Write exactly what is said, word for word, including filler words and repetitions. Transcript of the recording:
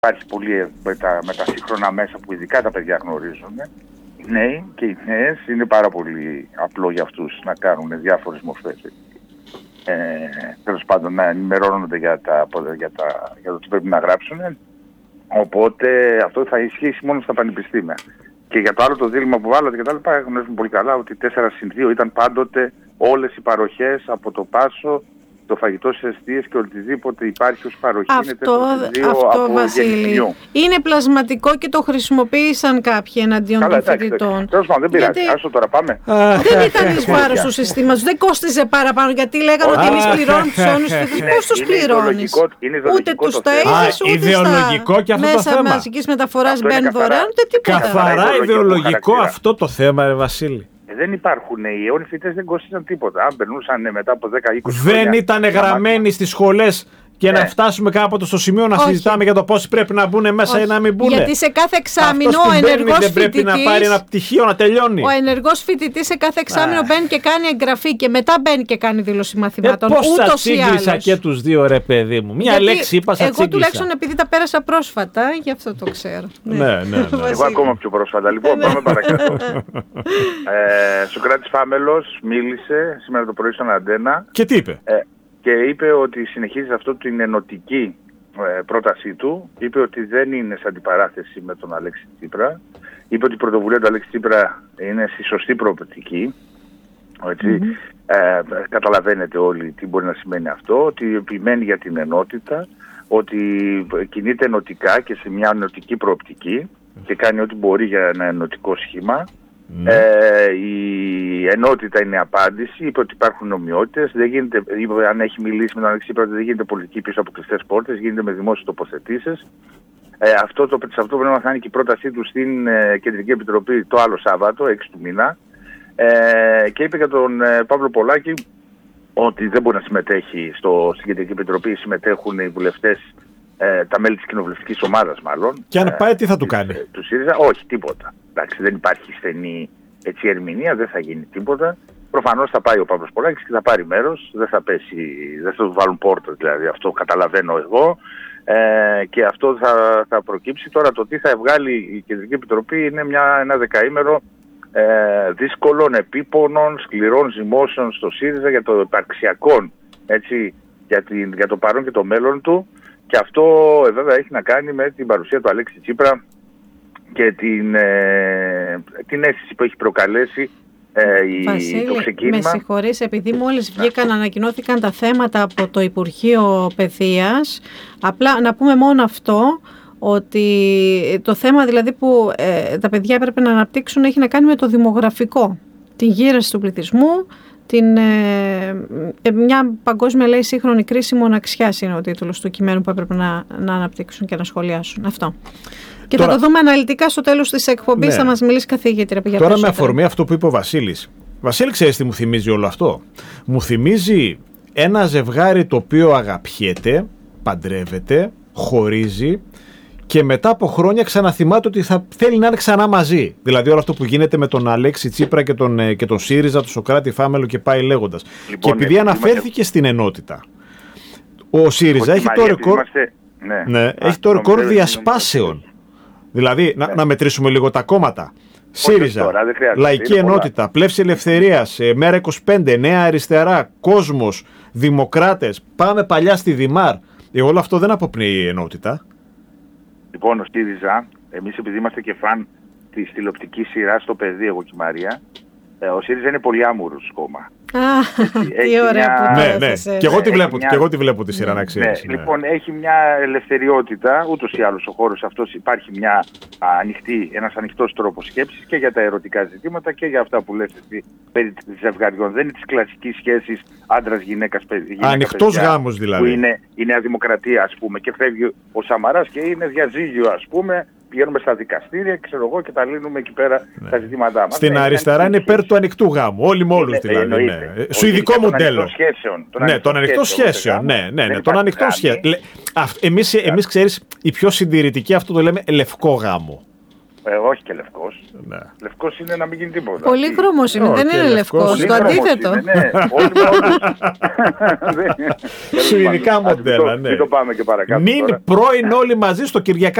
υπάρχει πολύ με τα, με τα σύγχρονα μέσα που ειδικά τα παιδιά γνωρίζουν. Οι νέοι και οι νέες είναι πάρα πολύ απλό για αυτούς να κάνουν διάφορες μορφές. Ε, τέλος πάντων να ενημερώνονται για, τα, για, τα, για το τι πρέπει να γράψουν. Οπότε αυτό θα ισχύσει μόνο στα πανεπιστήμια. Και για το άλλο το δίλημμα που βάλατε και τα λοιπά, γνωρίζουμε πολύ καλά ότι τέσσερα συν δύο ήταν πάντοτε όλες οι παροχές από το Πάσο, το φαγητό στις εστίες και οτιδήποτε υπάρχει ως παροχή. Αυτό, είναι αυτό Βασίλη, είναι πλασματικό και το χρησιμοποίησαν κάποιοι εναντίον των φοιτητών. Τέλος πάντων, δεν πειράζει. Γιατί... Άσο τώρα πάμε. Δεν ήταν εις βάρος του συστήματος, δεν κόστιζε παραπάνω, γιατί λέγανε ότι εμείς πληρώνουμε τους αιώνιους φοιτητές. Πώς τους πληρώνεις? Ούτε τους ταΐζεις, ούτε στα μέσα μαζικής μεταφοράς μπαίνουν δωρεάν, ούτε τίποτα. Καθαρά ιδεολογικό αυτό το θέμα, ρε Βασίλη. Δεν υπάρχουν. Οι αιώνιοι φοιτητές δεν κόστησαν τίποτα. Αν περνούσαν μετά από δέκα είκοσι χρόνια. Δεν ήταν γραμμένοι στις σχολές και ναι. να φτάσουμε κάποτε στο σημείο να Όχι. συζητάμε για το πώς πρέπει να μπουν μέσα Όχι. ή να μην μπουν. Γιατί σε κάθε εξάμηνο ο ενεργός δεν πρέπει φοιτητής, να πάρει ένα πτυχίο να τελειώνει. Ο ενεργός φοιτητής σε κάθε εξάμηνο yeah. μπαίνει και κάνει εγγραφή και μετά μπαίνει και κάνει δήλωση μαθημάτων. Ε, πώς ούτως θα τσίγκλισα και τους δύο, ρε παιδί μου. Μια Γιατί λέξη είπα, θα εγώ τουλάχιστον επειδή τα πέρασα πρόσφατα, γι' αυτό το ξέρω. Ναι, ναι, ναι. Εγώ ακόμα πιο πρόσφατα. Λοιπόν, πάμε παρακάτω. Σοκράτης Φάμελος μίλησε σήμερα το πρωί στον Αντένα. Και τι είπε? Και είπε ότι συνεχίζει αυτό την ενωτική ε, πρότασή του. Είπε ότι δεν είναι σε αντιπαράθεση με τον Αλέξη Τσίπρα. Είπε ότι η πρωτοβουλία του Αλέξη Τσίπρα είναι στη σωστή προοπτική. Έτσι. Mm-hmm. Ε, καταλαβαίνετε όλοι τι μπορεί να σημαίνει αυτό. Ότι επιμένει για την ενότητα. Ότι κινείται ενωτικά και σε μια ενωτική προοπτική. Και κάνει ό,τι μπορεί για ένα ενωτικό σχήμα. Mm. Ε, η ενότητα είναι απάντηση. Είπε ότι υπάρχουν νομιμότητες. Δεν γίνεται, είπε, αν έχει μιλήσει με τον Αλέξη Τσίπρα, δεν γίνεται πολιτική πίσω από κλειστές πόρτες, γίνεται με δημόσιες τοποθετήσεις. Ε, αυτό το, σε αυτό πρέπει να είναι και η πρότασή του στην ε, Κεντρική Επιτροπή το άλλο Σάββατο, έξι του μήνα. Ε, και είπε για τον ε, Παύλο Πολάκη ότι δεν μπορεί να συμμετέχει στο, στην Κεντρική Επιτροπή. Συμμετέχουν οι βουλευτές, ε, τα μέλη της κοινοβουλευτικής ομάδας μάλλον. Και αν πάει, τι θα του κάνει? Ε, του ΣΥΡΙΖΑ, όχι, τίποτα. Εντάξει, δεν υπάρχει στενή έτσι, ερμηνεία, δεν θα γίνει τίποτα. Προφανώς θα πάει ο Παύλος Πολάκης και θα πάρει μέρος. Δεν θα πέσει, δεν θα του βάλουν πόρτα, δηλαδή αυτό καταλαβαίνω εγώ. Ε, και αυτό θα, θα προκύψει. Τώρα το τι θα βγάλει η Κεντρική Επιτροπή είναι μια, ένα δεκαήμερο ε, δύσκολων, επίπονων, σκληρών ζυμώσεων στο ΣΥΡΙΖΑ για το υπαρξιακό, έτσι, για, την, για το παρόν και το μέλλον του. Και αυτό ε, βέβαια έχει να κάνει με την παρουσία του Αλέξη Τσίπρα και την, ε, την αίσθηση που έχει προκαλέσει ε, η, Βασίλη, το ξεκίνημα. Με συγχωρείς, επειδή μόλις βγήκαν, ανακοινώθηκαν τα θέματα από το Υπουργείο Παιδείας, απλά να πούμε μόνο αυτό, ότι το θέμα δηλαδή που ε, τα παιδιά έπρεπε να αναπτύξουν έχει να κάνει με το δημογραφικό, την γύρανση του πληθυσμού, την, ε, μια παγκόσμια λέει σύγχρονη κρίση μοναξιάς είναι ο τίτλος του κειμένου που έπρεπε να, να αναπτύξουν και να σχολιάσουν. Αυτό. Και τώρα, θα το δούμε αναλυτικά στο τέλος της εκπομπής, ναι. Θα μας μιλήσει καθηγήτρια. Τώρα περισσότερα. Με αφορμή αυτό που είπε ο Βασίλης. Βασίλη, ξέρεις τι μου θυμίζει όλο αυτό? Μου θυμίζει ένα ζευγάρι το οποίο αγαπιέται, παντρεύεται, χωρίζει και μετά από χρόνια ξαναθυμάται ότι θα θέλει να είναι ξανά μαζί. Δηλαδή όλο αυτό που γίνεται με τον Αλέξη Τσίπρα και τον, και τον ΣΥΡΙΖΑ, τον Σοκράτη Φάμελο και πάει λέγοντας. Λοιπόν, και επειδή αναφέρθηκε είμαστε... στην ενότητα, ο ΣΥΡΙΖΑ έχει το ρεκόρ, είμαστε... ναι. Ναι, Α, έχει το ρεκόρ διασπάσεων. Δηλαδή, ναι. να, να μετρήσουμε λίγο τα κόμματα. ΣΥΡΙΖΑ, τώρα, Λαϊκή Ενότητα, πολλά. Πλεύση Ελευθερίας, Μέρα είκοσι πέντε, Νέα Αριστερά, Κόσμος, Δημοκράτες, πάμε παλιά στη Δημάρ. Ε, όλο αυτό δεν αποπνέει η ενότητα. Λοιπόν, ο ΣΥΡΙΖΑ, εμείς επειδή είμαστε και φαν της τηλεοπτικής σειράς στο παιδί, εγώ και η Μαρία, ο ΣΥΡΙΖΑ είναι πολύ άμουρος κόμμα. Α, τι ωραία που ναι, ναι. Και εγώ τη βλέπω, μια... και εγώ τη βλέπω τη σειρά, να ξέρεις. Ναι. Ναι. Λοιπόν, έχει μια ελευθεριότητα, ούτως ή άλλως ο χώρος αυτός υπάρχει μια ανοιχτή, ένας ανοιχτός τρόπος σκέψης και για τα ερωτικά ζητήματα και για αυτά που λες εσύ περί ζευγαριών. Δεν είναι της κλασικής σχέσης άντρας-γυναίκας παιδί. Ανοιχτός γάμος δηλαδή. Που είναι η Νέα Δημοκρατία, ας πούμε, και φεύγει ο Σαμαράς και είναι διαζύγιο, ας πούμε. Πηγαίνουμε στα δικαστήρια, ξέρω εγώ, και τα λύνουμε εκεί πέρα ναι. τα ζητήματά μας. Στην ναι, αριστερά είναι υπέρ του ανοιχτού γάμου. Όλοι με όλους δηλαδή. Ναι. Σουηδικό μοντέλο. Ναι, των ανοιχτών σχέσεων. Ναι, ναι, ναι. Των ανοιχτών σχέσεων. Εμείς, ξέρεις, οι πιο συντηρητικοί αυτό το λέμε λευκό γάμο. Ε, όχι και λευκός. Ναι. Λευκός είναι να μην γίνει τίποτα. Πολύχρωμος είναι, δεν είναι λευκός. Το αντίθετο. Είναι, ναι. Σουηδικά μοντέλα, ναι. Μην το πάμε και παρακάτω. Μην πρώην όλοι μαζί στο Κυριακά.